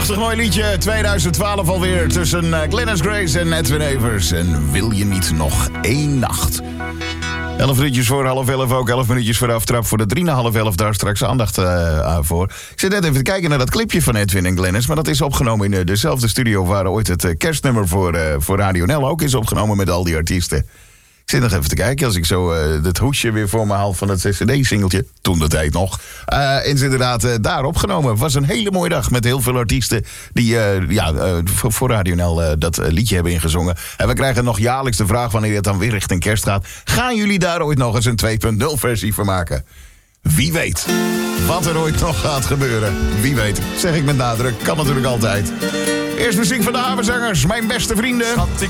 Prachtig mooi liedje, 2012 alweer, tussen Glennis Grace en Edwin Evers. En wil je niet nog één nacht? 11 minuutjes voor 10:30, ook 11 minuutjes voor de aftrap voor de 3:30, daar straks aandacht voor. Ik zit net even te kijken naar dat clipje van Edwin en Glennis, maar dat is opgenomen in dezelfde studio waar ooit het kerstnummer voor Radio Nel ook is opgenomen met al die artiesten. Ik zit nog even te kijken, als ik zo het hoesje weer voor me haal van het cd-singeltje, toen de tijd nog, is inderdaad daar opgenomen. Het was een hele mooie dag met heel veel artiesten die voor Radio Nel dat liedje hebben ingezongen. En we krijgen nog jaarlijks de vraag wanneer het dan weer richting kerst gaat. Gaan jullie daar ooit nog eens een 2.0 versie van maken? Wie weet wat er ooit nog gaat gebeuren. Wie weet, zeg ik met nadruk, kan natuurlijk altijd. Eerst muziek van de Havenzangers, mijn beste vrienden.